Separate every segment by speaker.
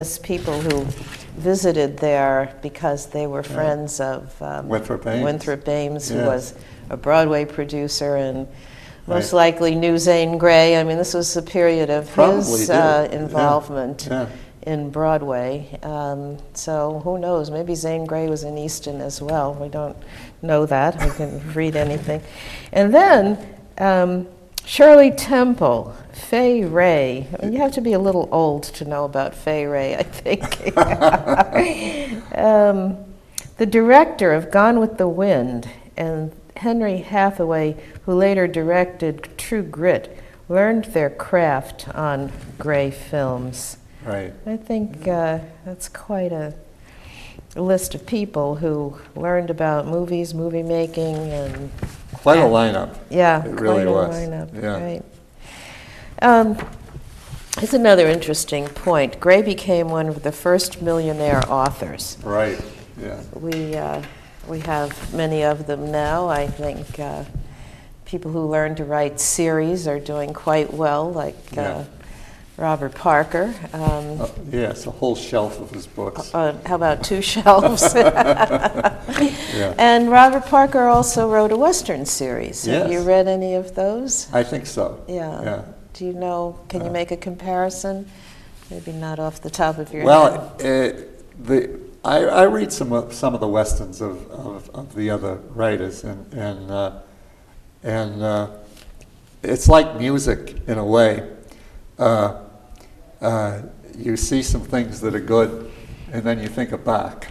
Speaker 1: people who visited there because they were friends of Winthrop Ames, who was a Broadway producer and most likely knew Zane Grey. I mean, this was a period of his involvement in Broadway. So who knows? Maybe Zane Grey was in Easton as well. We don't know that. I didn't read anything. And then Shirley Temple, Fay Wray. You have to be a little old to know about Fay Wray, I think. The director of Gone with the Wind, and Henry Hathaway, who later directed True Grit, learned their craft on Grey films.
Speaker 2: Right.
Speaker 1: I think that's quite a list of people who learned about movies, movie making, and
Speaker 2: quite a lineup.
Speaker 1: Yeah,
Speaker 2: it really was.
Speaker 1: Quite a lineup.
Speaker 2: Yeah.
Speaker 1: Right. Here's another interesting point. Grey became one of the first millionaire authors.
Speaker 2: Right. Yeah.
Speaker 1: We have many of them now. I think people who learn to write series are doing quite well, like Robert Parker.
Speaker 2: Yes, a whole shelf of his books.
Speaker 1: How about 2 shelves?
Speaker 2: Yeah.
Speaker 1: And Robert Parker also wrote a Western series.
Speaker 2: Yes.
Speaker 1: Have you read any of those?
Speaker 2: I think so.
Speaker 1: Yeah. Do you know, can you make a comparison? Maybe not off the top of your head.
Speaker 2: Well, I read some of the Westerns of the other writers, and it's like music in a way. You see some things that are good, and then you think of Bach.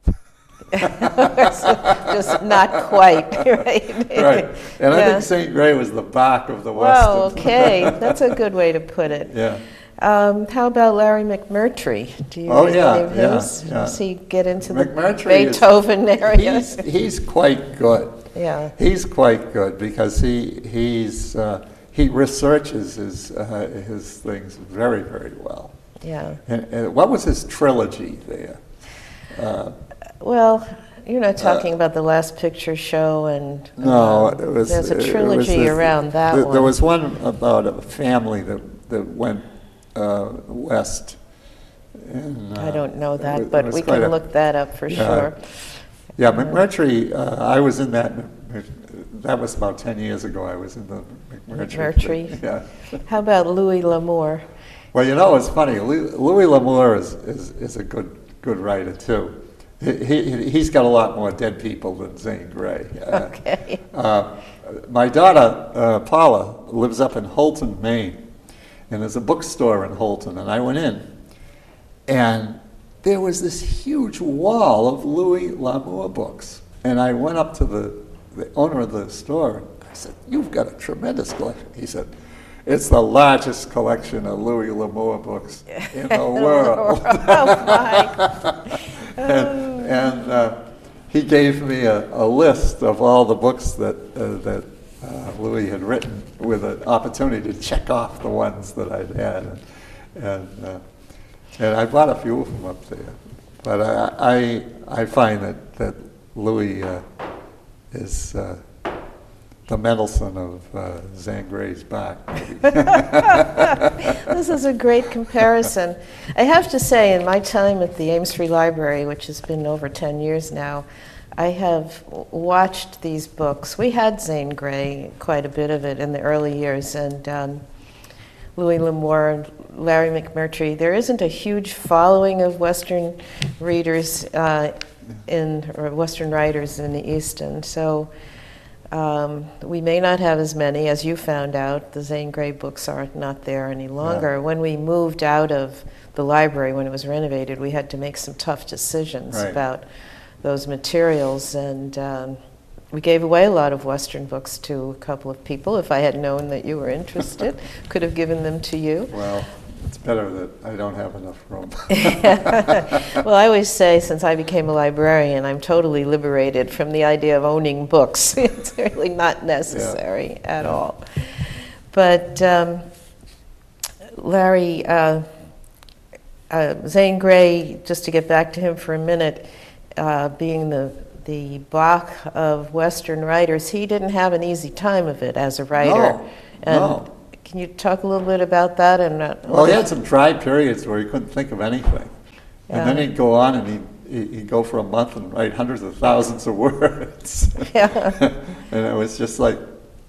Speaker 1: Just not quite, right?
Speaker 2: Right. And I think St. Grey was the Bach of the West.
Speaker 1: Well, okay. That's a good way to put it.
Speaker 2: Yeah.
Speaker 1: How about Larry McMurtry? Do you read any of his? Does he get into the Beethoven area?
Speaker 2: He's quite good.
Speaker 1: Yeah.
Speaker 2: He's quite good because he researches his things very, very well.
Speaker 1: Yeah.
Speaker 2: And what was his trilogy there?
Speaker 1: Well, you're not talking about The Last Picture Show, and
Speaker 2: no, it was.
Speaker 1: There's a trilogy around that one.
Speaker 2: There was one about a family that went west. And,
Speaker 1: I don't know that, but we can look that up for sure.
Speaker 2: Yeah, McMurtry. I was in that. That was about 10 years ago. I was in the McMurtry. Yeah.
Speaker 1: How about Louis L'Amour?
Speaker 2: Well, it's funny. Louis L'Amour is a good writer too. He's got a lot more dead people than Zane Grey.
Speaker 1: Okay.
Speaker 2: My daughter Paula lives up in Holton, Maine, and there's a bookstore in Holton, and I went in, and there was this huge wall of Louis L'Amour books, and I went up to the owner of the store, and I said, "You've got a tremendous collection." He said, "It's the largest collection of Louis L'Amour books in the world."
Speaker 1: Oh, my.
Speaker 2: And he gave me a list of all the books that Louis had written, with an opportunity to check off the ones that I'd had, and I bought a few of them up there. But I find that Louis is the Mendelssohn of Zane Grey's Bach.
Speaker 1: This is a great comparison. I have to say, in my time at the Ames Free Library, which has been over 10 years now, I have watched these books. We had Zane Grey, quite a bit of it in the early years, and Louis L'Amour and Larry McMurtry. There isn't a huge following of Western readers or Western writers in the East, and so we may not have as many. As you found out, the Zane Grey books are not there any longer. When we moved out of the library, when it was renovated, we had to make some tough decisions about those materials, and we gave away a lot of Western books to a couple of people. If I had known that you were interested, could have given them to you.
Speaker 2: Well, it's better that I don't have enough room.
Speaker 1: Well, I always say, since I became a librarian, I'm totally liberated from the idea of owning books. It's really not necessary at all. But Larry, Zane Grey, just to get back to him for a minute, being the Bach of Western writers, he didn't have an easy time of it as a writer.
Speaker 2: No.
Speaker 1: Can you talk a little bit about that?
Speaker 2: Well, he had some dry periods where he couldn't think of anything. And then he'd go on and he'd go for a month and write hundreds of thousands of words.
Speaker 1: Yeah.
Speaker 2: And it was just like,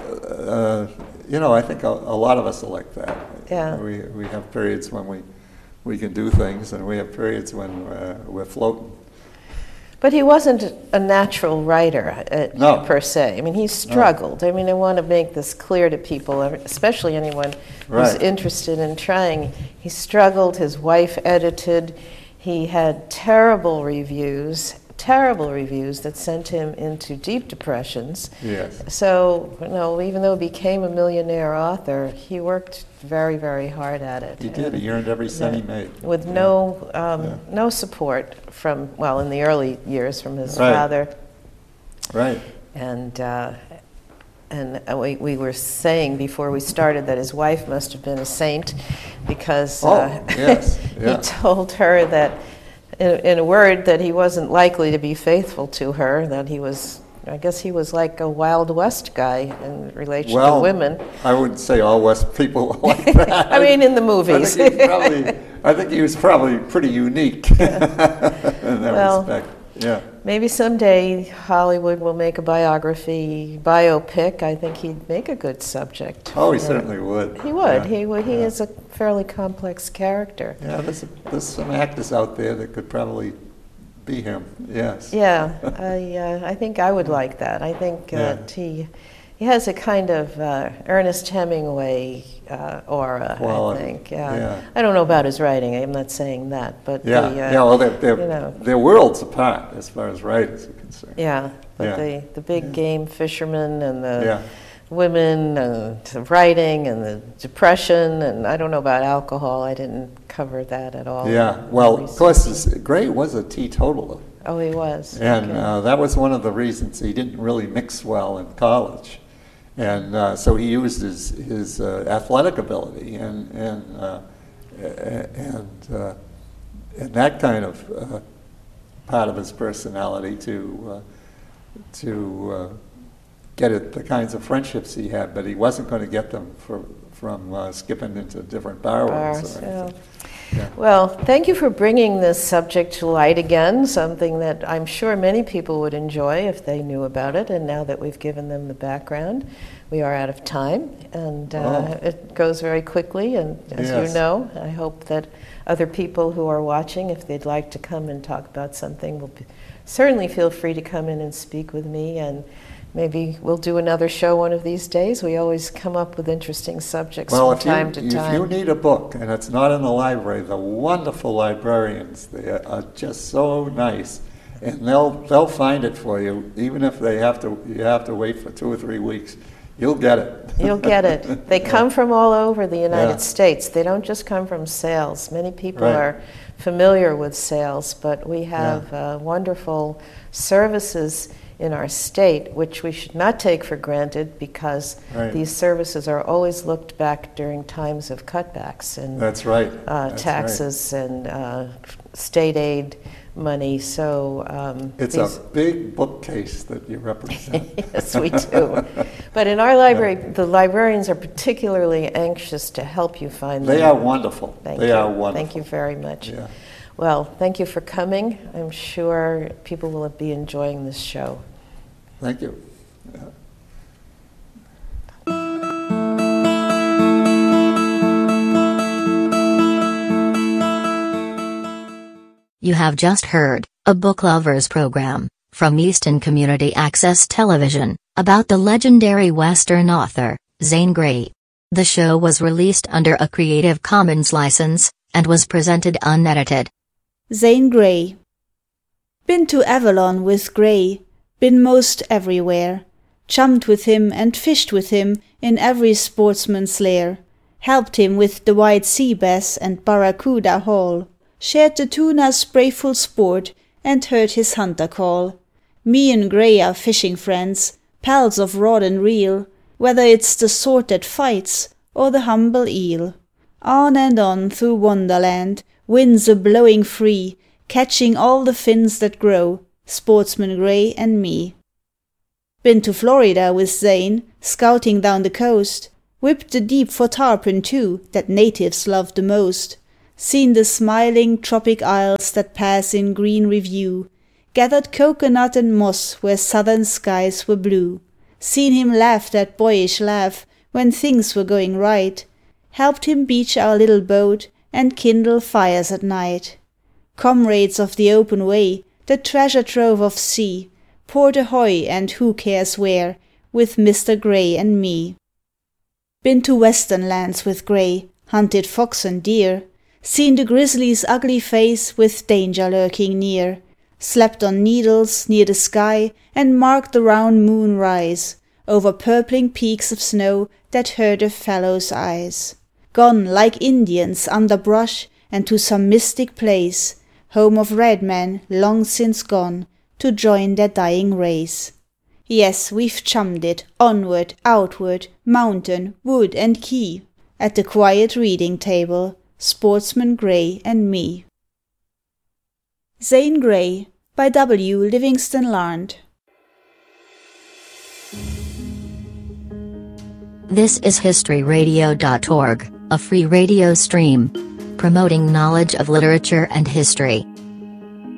Speaker 2: I think a lot of us are like that.
Speaker 1: Yeah.
Speaker 2: We have periods when we can do things, and we have periods when we're floating.
Speaker 1: But he wasn't a natural writer
Speaker 2: No.
Speaker 1: per se. I mean, he struggled. I mean, I want to make this clear to people, especially anyone who's
Speaker 2: Right.
Speaker 1: interested in trying. He struggled. His wife edited. He had terrible reviews that sent him into deep depressions.
Speaker 2: Yes.
Speaker 1: So, even though he became a millionaire author, he worked very, very hard at it.
Speaker 2: He did. He earned every cent he made.
Speaker 1: With no support from, in the early years, from his
Speaker 2: Right.
Speaker 1: father.
Speaker 2: Right.
Speaker 1: And we were saying before we started that his wife must have been a saint, because
Speaker 2: Yes. Yeah.
Speaker 1: he told her that, in a word, that he wasn't likely to be faithful to her, that he was like a Wild West guy in relation to women.
Speaker 2: I wouldn't say all West people are like that.
Speaker 1: I mean, in the movies.
Speaker 2: I think he was probably pretty unique in that respect. Yeah.
Speaker 1: Maybe someday Hollywood will make a biopic. I think he'd make a good subject.
Speaker 2: Oh, he certainly would.
Speaker 1: He would.
Speaker 2: Yeah.
Speaker 1: He is a fairly complex character.
Speaker 2: Yeah, there's some actors out there that could probably be him. Yes.
Speaker 1: Yeah, I think I would like that. I think he has a kind of Ernest Hemingway aura.
Speaker 2: Quality.
Speaker 1: I think.
Speaker 2: Yeah.
Speaker 1: I don't know about his writing. I'm not saying that, but
Speaker 2: they're worlds apart as far as writers are concerned.
Speaker 1: Yeah, but the big game fishermen and the
Speaker 2: Yeah.
Speaker 1: women and the writing and the depression, and I don't know about alcohol. I didn't cover that at all.
Speaker 2: Yeah. Well, of course, Gray was a teetotaler.
Speaker 1: Oh, he was.
Speaker 2: And
Speaker 1: Okay.
Speaker 2: that was one of the reasons he didn't really mix well in college. And so he used his athletic ability and that kind of part of his personality to get at the kinds of friendships he had, but he wasn't going to get them from skipping into different bars or anything. Yeah.
Speaker 1: Well, thank you for bringing this subject to light again, something that I'm sure many people would enjoy if they knew about it, and now that we've given them the background, we are out of time, and it goes very quickly, and as
Speaker 2: Yes.
Speaker 1: you know, I hope that other people who are watching, if they'd like to come and talk about something, will certainly feel free to come in and speak with me, and maybe we'll do another show one of these days. We always come up with interesting subjects from time to time.
Speaker 2: If you need a book and it's not in the library, the wonderful librarians, they are just so nice, and they'll find it for you, even if you have to wait for 2 or 3 weeks. You'll get it.
Speaker 1: You'll get it. They come from all over the United
Speaker 2: Yeah.
Speaker 1: States. They don't just come from sales. Many people
Speaker 2: Right.
Speaker 1: are familiar with sales, but we have wonderful services in our state, which we should not take for granted, because
Speaker 2: Right.
Speaker 1: these services are always looked back during times of cutbacks and
Speaker 2: That's right. That's
Speaker 1: taxes and state aid money. So
Speaker 2: It's a big bookcase that you represent.
Speaker 1: yes, we do. But in our library, the librarians are particularly anxious to help you find them.
Speaker 2: They are wonderful. They are wonderful.
Speaker 1: Thank you very much.
Speaker 2: Yeah.
Speaker 1: Well, thank you for coming. I'm sure people will be enjoying this show.
Speaker 2: Thank you. Yeah.
Speaker 3: You have just heard a book lovers program from Easton Community Access Television about the legendary Western author, Zane Grey. The show was released under a Creative Commons license and was presented unedited.
Speaker 4: Zane Grey. Been to Avalon with Grey, been most everywhere, chummed with him and fished with him in every sportsman's lair, helped him with the white sea bass and barracuda haul, shared the tuna's sprayful sport and heard his hunter call. Me and Grey are fishing friends, pals of rod and reel, whether it's the sort that fights or the humble eel. On and on through Wonderland, winds a blowing free, catching all the fins that grow, Sportsman Grey and me. Been to Florida with Zane, scouting down the coast, whipped the deep for tarpon too, that natives love the most. Seen the smiling tropic isles that pass in green review, gathered coconut and moss where southern skies were blue. Seen him laugh that boyish laugh when things were going right, helped him beach our little boat and kindle fires at night. Comrades of the open way, the treasure trove of sea, Port Ahoy and who cares where, with Mr. Gray and me. Been to western lands with Gray, hunted fox and deer, seen the grizzly's ugly face with danger lurking near, slept on needles near the sky and marked the round moon rise over purpling peaks of snow that hurt a fellow's eyes. Gone like Indians under brush and to some mystic place, home of red men long since gone to join their dying race. Yes, we've chummed it, onward, outward, mountain, wood and key, at the quiet reading table, Sportsman Gray and me. Zane Grey by W. Livingston Larned.
Speaker 3: This is historyradio.org, a free radio stream promoting knowledge of literature and history.